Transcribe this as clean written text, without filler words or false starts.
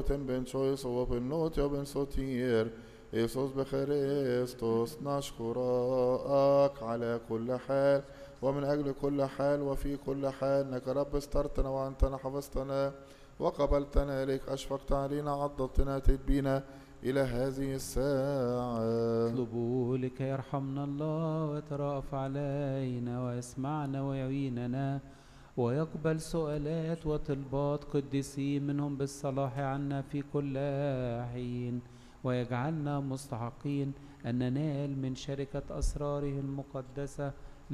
بن شويس وبالنوت وبن صوتير يسوس بخريستوس نشكرك على كل حال ومن أجل كل حال وفي كل حال إنك رب استرتنا وأنتنا حفظتنا وقبلتنا إليك أشفقت علينا عضدتنا تدبينا إلى هذه الساعة. اطلبوا لكي يرحمنا الله ويترأف علينا ويسمعنا ويعيننا ويقبل سؤالات وطلبات قديسين منهم بالصلاح عنا في كل حين ويجعلنا مستحقين أن ننال من شركة أسراره المقدسة